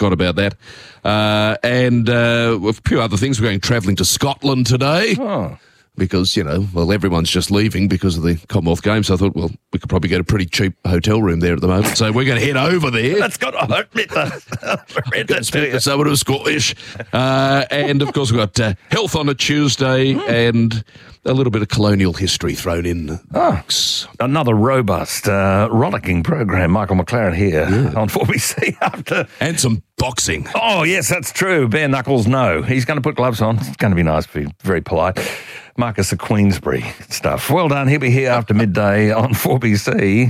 forgot about that. And a few other things. We're going travelling to Scotland today. Oh. Because, everyone's just leaving because of the Commonwealth Games. So I thought, we could probably get a pretty cheap hotel room there at the moment. So we're going to head over there. That's got to hurt me. Going to speak to someone who's Scottish. And, of course, we've got health on a Tuesday and a little bit of colonial history thrown in. Another robust, rollicking program. Michael McLaren here on 4BC after. And some boxing. Oh, yes, that's true. Bare knuckles, no. He's going to put gloves on. It's going to be nice, be very polite. Marcus of Queensbury stuff. Well done. He'll be here after midday on 4BC.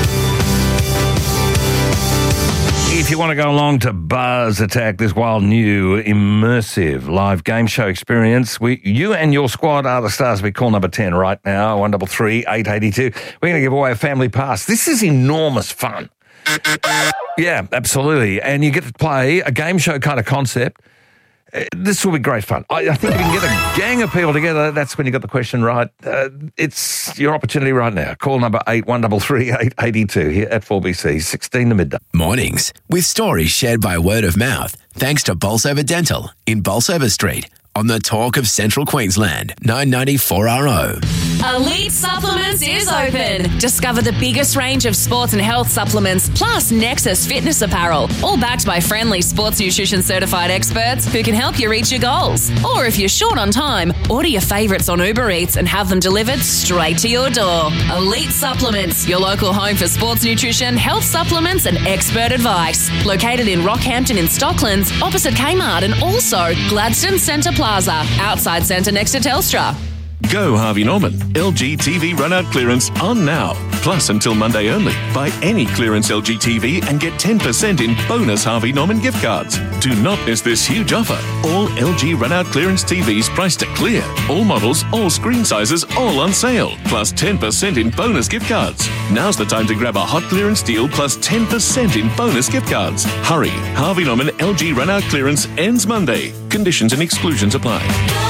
If you want to go along to Buzz Attack, this wild new immersive live game show experience, you and your squad are the stars. We call number 10 right now, 133 882. We're going to give away a family pass. This is enormous fun. Yeah, absolutely. And you get to play a game show kind of concept. This will be great fun. I think if you can get a gang of people together, that's when you got the question right. It's your opportunity right now. Call number 8133 882 here at 4BC, 16 to midday. Mornings with stories shared by word of mouth. Thanks to Bolsover Dental in Bolsover Street. On the talk of Central Queensland, 994RO. Elite Supplements is open. Discover the biggest range of sports and health supplements, plus Nexus fitness apparel, all backed by friendly sports nutrition certified experts who can help you reach your goals. Or if you're short on time, order your favourites on Uber Eats and have them delivered straight to your door. Elite Supplements, your local home for sports nutrition, health supplements and expert advice. Located in Rockhampton in Stocklands, opposite Kmart, and also Gladstone Centre Plaza, outside centre next to Telstra. Go Harvey Norman. LG TV run-out clearance on now. Plus until Monday only. Buy any clearance LG TV and get 10% in bonus Harvey Norman gift cards. Do not miss this huge offer. All LG run-out clearance TVs priced to clear. All models, all screen sizes, all on sale. Plus 10% in bonus gift cards. Now's the time to grab a hot clearance deal plus 10% in bonus gift cards. Hurry. Harvey Norman LG run-out clearance ends Monday. Conditions and exclusions apply.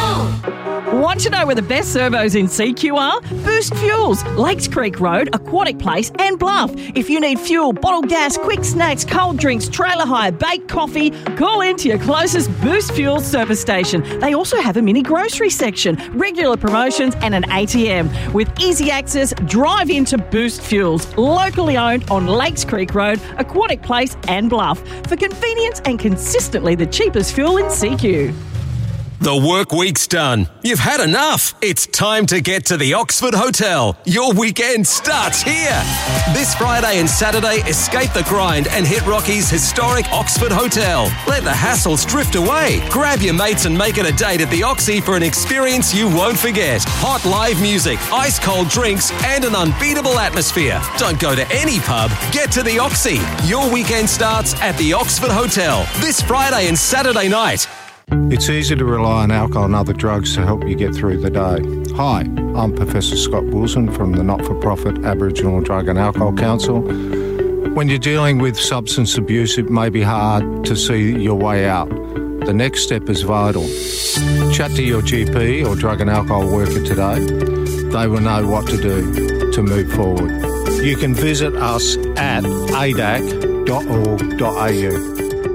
Want to know where the best servos in CQ are? Boost Fuels, Lakes Creek Road, Aquatic Place and Bluff. If you need fuel, bottled gas, quick snacks, cold drinks, trailer hire, baked coffee, call in to your closest Boost Fuels service station. They also have a mini grocery section, regular promotions and an ATM. With easy access, drive into Boost Fuels, locally owned on Lakes Creek Road, Aquatic Place and Bluff. For convenience and consistently the cheapest fuel in CQ. The work week's done. You've had enough. It's time to get to the Oxford Hotel. Your weekend starts here. This Friday and Saturday, escape the grind and hit Rocky's historic Oxford Hotel. Let the hassles drift away. Grab your mates and make it a date at the Oxy for an experience you won't forget. Hot live music, ice cold drinks, and an unbeatable atmosphere. Don't go to any pub. Get to the Oxy. Your weekend starts at the Oxford Hotel this Friday and Saturday night. It's easy to rely on alcohol and other drugs to help you get through the day. Hi, I'm Professor Scott Wilson from the not-for-profit Aboriginal Drug and Alcohol Council. When you're dealing with substance abuse, it may be hard to see your way out. The next step is vital. Chat to your GP or drug and alcohol worker today. They will know what to do to move forward. You can visit us at adac.org.au.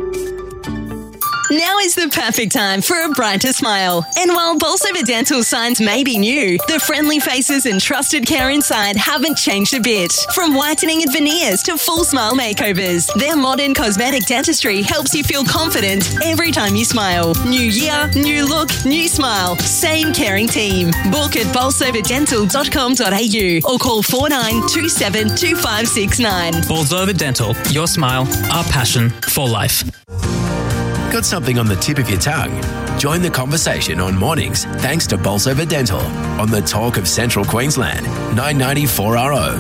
Now is the perfect time for a brighter smile. And while Bolsover Dental signs may be new, the friendly faces and trusted care inside haven't changed a bit. From whitening and veneers to full smile makeovers, their modern cosmetic dentistry helps you feel confident every time you smile. New year, new look, new smile. Same caring team. Book at bolsoverdental.com.au or call 4927 2569. Bolsover Dental, your smile, our passion for life. Got something on the tip of your tongue? Join the conversation on mornings thanks to Bolsover Dental on the talk of Central Queensland, 994RO.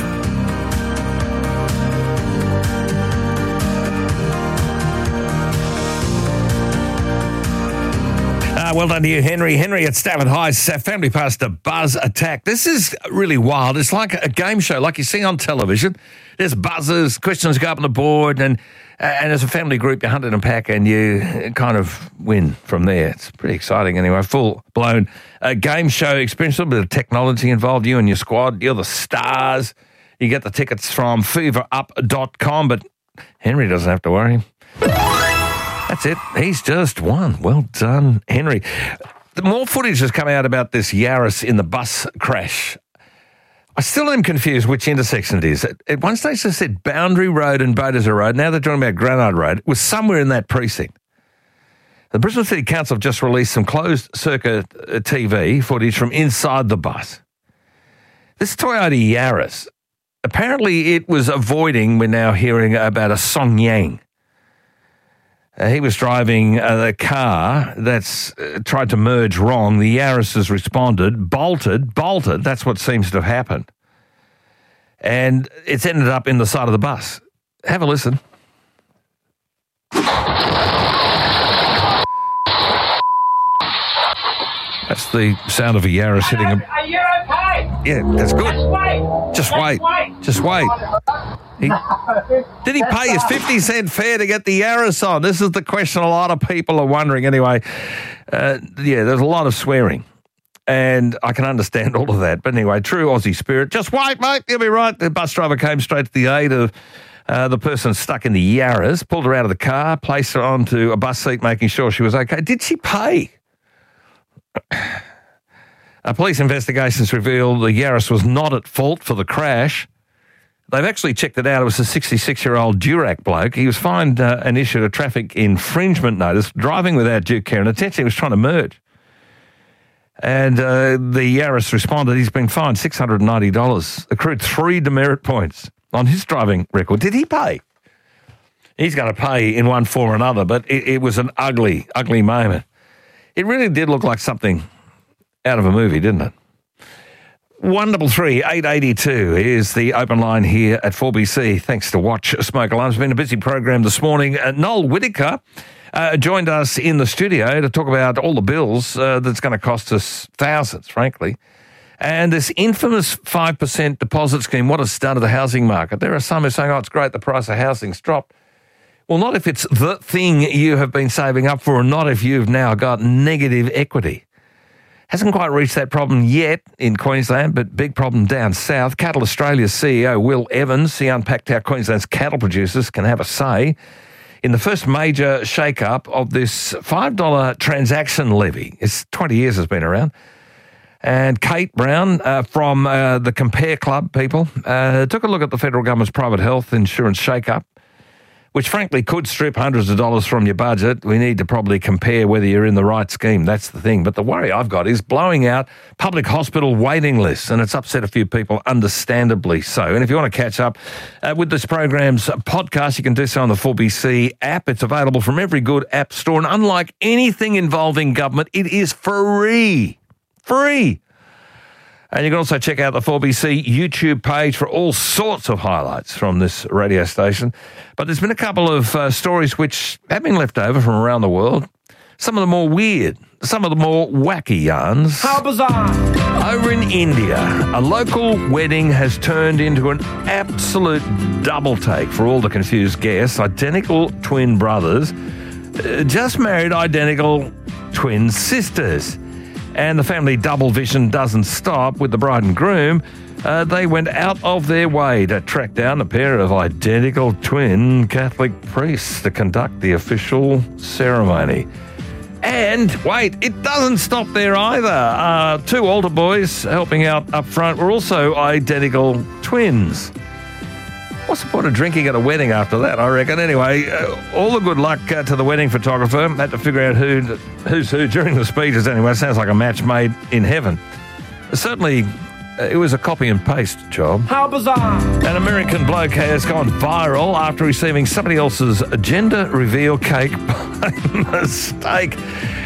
Well done to you, Henry. Henry at Stafford High's family pass to Buzz Attack. This is really wild. It's like a game show, like you see on television. There's buzzers, questions go up on the board, and as a family group, you hunt in a pack and you kind of win from there. It's pretty exciting anyway. Full-blown game show experience, a little bit of technology involved. You and your squad, you're the stars. You get the tickets from feverup.com, but Henry doesn't have to worry. That's it. He's just won. Well done, Henry. More footage has come out about this Yaris in the bus crash. I still am confused which intersection it is. At one stage they said Boundary Road and Beaudesert Road. Now they're talking about Granard Road. It was somewhere in that precinct. The Brisbane City Council have just released some closed-circuit TV footage from inside the bus. This Toyota Yaris, apparently it was avoiding, we're now hearing about a Song Yang. He was driving the car that's tried to merge wrong. The Yaris has responded, bolted. That's what seems to have happened. And it's ended up in the side of the bus. Have a listen. That's the sound of a Yaris hitting him. Are you okay? Yeah, that's good. Just wait. Just wait. Did he pay his 50-cent fare to get the Yaris on? This is the question a lot of people are wondering. Anyway, there's a lot of swearing, and I can understand all of that. But anyway, true Aussie spirit. Just wait, mate. You'll be right. The bus driver came straight to the aid of the person stuck in the Yaris, pulled her out of the car, placed her onto a bus seat, making sure she was okay. Did she pay? Police investigations revealed the Yaris was not at fault for the crash. They've actually checked it out. It was a 66-year-old Durack bloke. He was fined and issued a traffic infringement notice, driving without due care and attention. He was trying to merge. And the Yaris responded. He's been fined $690, accrued 3 demerit points on his driving record. Did he pay? He's going to pay in one form or another, but it was an ugly, ugly moment. It really did look like something out of a movie, didn't it? 133 882 is the open line here at 4BC. Thanks to Watch Smoke Alarms. It's been a busy program this morning. Noel Whittaker joined us in the studio to talk about all the bills that's going to cost us thousands, frankly. And this infamous 5% deposit scheme, what it's done to the housing market. There are some who are saying, it's great, the price of housing's dropped. Well, not if it's the thing you have been saving up for, and not if you've now got negative equity. Hasn't quite reached that problem yet in Queensland, but big problem down south. Cattle Australia's CEO, Will Evans, he unpacked how Queensland's cattle producers can have a say in the first major shake-up of this $5 transaction levy. It's 20 years it's been around. And Kate Brown from the Compare Club people took a look at the federal government's private health insurance shake-up, which frankly could strip hundreds of dollars from your budget. We need to probably compare whether you're in the right scheme. That's the thing. But the worry I've got is blowing out public hospital waiting lists, and it's upset a few people, understandably so. And if you want to catch up with this program's podcast, you can do so on the 4BC app. It's available from every good app store, and unlike anything involving government, it is free. Free. And you can also check out the 4BC YouTube page for all sorts of highlights from this radio station. But there's been a couple of stories which have been left over from around the world. Some of the more weird, some of the more wacky yarns. How bizarre! Over in India, a local wedding has turned into an absolute double take for all the confused guests. Identical twin brothers just married identical twin sisters. And the family double vision doesn't stop with the bride and groom. They went out of their way to track down a pair of identical twin Catholic priests to conduct the official ceremony. And, wait, it doesn't stop there either. 2 altar boys helping out up front were also identical twins. What's the point of drinking at a wedding after that, I reckon? Anyway, all the good luck to the wedding photographer. Had to figure out who's who during the speeches anyway. It sounds like a match made in heaven. Certainly, it was a copy and paste job. How bizarre! An American bloke has gone viral after receiving somebody else's gender reveal cake by mistake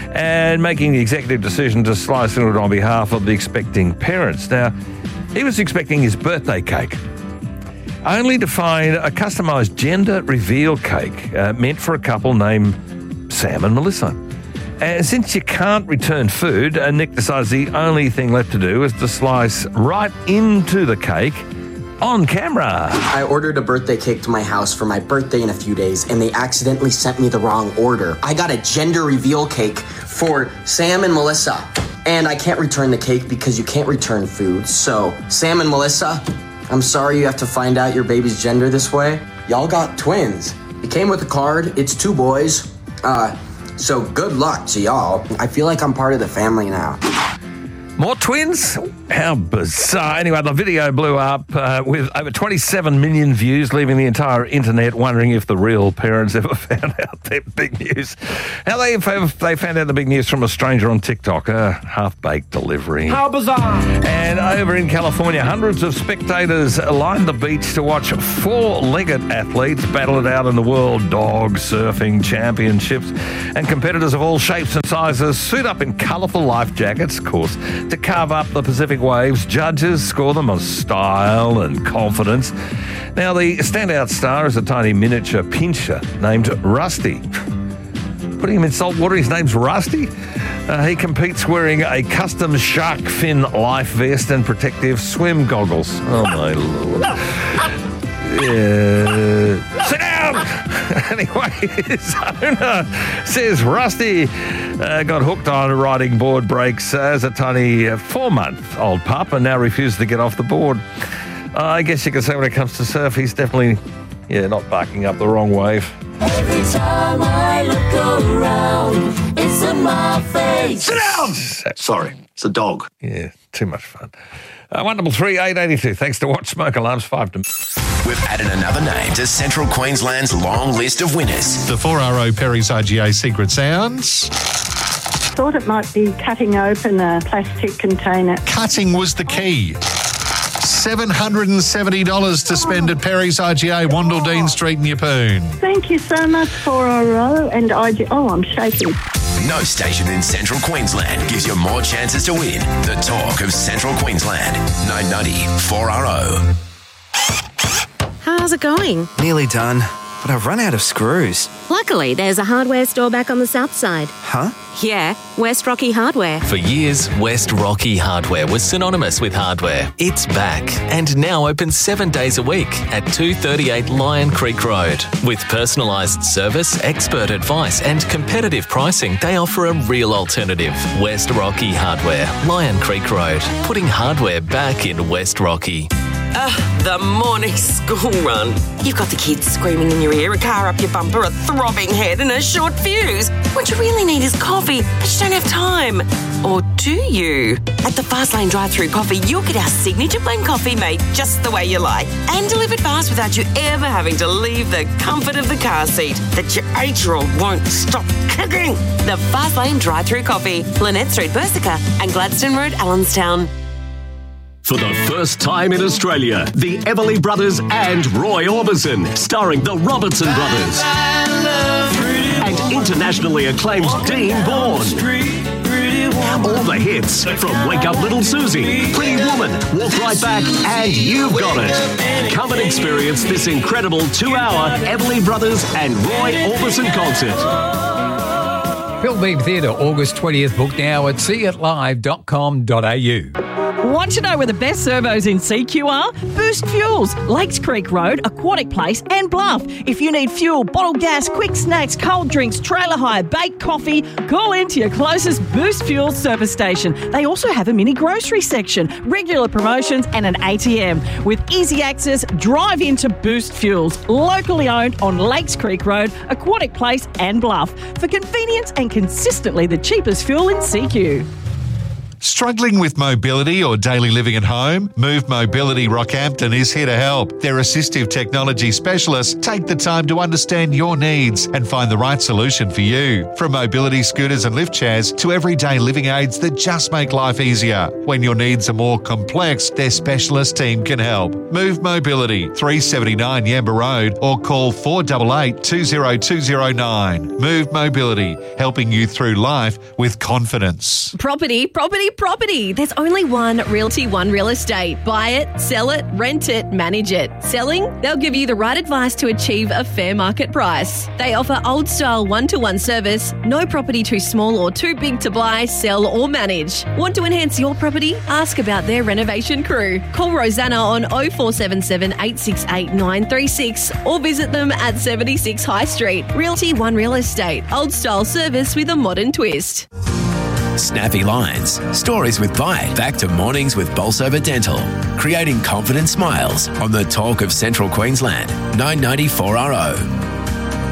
and making the executive decision to slice it on behalf of the expecting parents. Now, he was expecting his birthday cake, only to find a customised gender reveal cake meant for a couple named Sam and Melissa. And since you can't return food, Nick decides the only thing left to do is to slice right into the cake on camera. I ordered a birthday cake to my house for my birthday in a few days, and they accidentally sent me the wrong order. I got a gender reveal cake for Sam and Melissa, and I can't return the cake because you can't return food. So, Sam and Melissa, I'm sorry you have to find out your baby's gender this way. Y'all got twins. It came with a card. It's 2 boys. So good luck to y'all. I feel like I'm part of the family now. More twins? How bizarre. Anyway, the video blew up with over 27 million views, leaving the entire internet wondering if the real parents ever found out their big news. How they found out the big news from a stranger on TikTok, a half-baked delivery. How bizarre. And over in California, hundreds of spectators lined the beach to watch four-legged athletes battle it out in the World Dog Surfing Championships. And competitors of all shapes and sizes suit up in colourful life jackets, of course, to carve up the Pacific waves. Judges score them on style and confidence. Now, the standout star is a tiny miniature pincher named Rusty. Putting him in salt water, his name's Rusty. He competes wearing a custom shark fin life vest and protective swim goggles. Oh, my Lord. Sit down! Anyway, his owner says Rusty got hooked on riding board breaks as a tiny 4-month-old pup and now refuses to get off the board. I guess you could say when it comes to surf, he's definitely, not barking up the wrong wave. Every time I look around, it's in my face. Sit down! Sorry, it's a dog. Yeah, too much fun. 133 882. Thanks to Watch Smoke Alarms 5 to... We've added another name to Central Queensland's long list of winners. The 4RO Perry's RGA Secret Sounds. Thought it might be cutting open a plastic container. Cutting was the key. $770 to spend at Perry's RGA, Wandle Street in Yeppoon. Thank you so much, 4RO and IGA. Oh, I'm shaking. No station in Central Queensland gives you more chances to win. The talk of Central Queensland. 990 4RO. How's it going? Nearly done, but I've run out of screws. Luckily, there's a hardware store back on the south side. Huh? Yeah, West Rocky Hardware. For years, West Rocky Hardware was synonymous with hardware. It's back and now open 7 days a week at 238 Lion Creek Road. With personalised service, expert advice and competitive pricing, they offer a real alternative. West Rocky Hardware, Lion Creek Road, putting hardware back in West Rocky. The morning school run. You've got the kids screaming in your ear, a car up your bumper, a throbbing head and a short fuse. What you really need is coffee, but you don't have time. Or do you? At the Fastlane drive-thru coffee, you'll get our signature blend coffee made just the way you like and delivered fast without you ever having to leave the comfort of the car seat that your 8-year-old won't stop kicking. The Fastlane drive-thru coffee, Lynette Street, Bersica and Gladstone Road, Allenstown. For the first time in Australia, the Everly Brothers and Roy Orbison, starring the Robertson Brothers. And internationally acclaimed Dean Bourne. All the hits from Wake Up Little Susie, Pretty Woman, Walk Right Back, and You've Got It. Come and experience this incredible 2-hour Everly Brothers and Roy Orbison concert. Phil Beebe Theatre, August 20th. Book now at seeitlive.com.au. Want to know where the best servos in CQ are? Boost Fuels, Lakes Creek Road, Aquatic Place and Bluff. If you need fuel, bottled gas, quick snacks, cold drinks, trailer hire, baked coffee, call into your closest Boost Fuels service station. They also have a mini grocery section, regular promotions and an ATM. With easy access, drive into Boost Fuels, locally owned on Lakes Creek Road, Aquatic Place and Bluff. For convenience and consistently the cheapest fuel in CQ. Struggling with mobility or daily living at home? Move Mobility Rockhampton is here to help. Their assistive technology specialists take the time to understand your needs and find the right solution for you. From mobility scooters and lift chairs to everyday living aids that just make life easier. When your needs are more complex, their specialist team can help. Move Mobility, 379 Yamba Road, or call 488 20209. Move Mobility, helping you through life with confidence. Property. There's only one Realty One Real Estate. Buy it, sell it, rent it, manage it. Selling? They'll give you the right advice to achieve a fair market price. They offer old-style one-to-one service, no property too small or too big to buy, sell or manage. Want to enhance your property? Ask about their renovation crew. Call Rosanna on 0477 868 936 or visit them at 76 High Street. Realty One Real Estate. Old-style service with a modern twist. Snappy lines, stories with bite. Back to mornings with Bolsover Dental. Creating confident smiles on the talk of Central Queensland. 990 4RO.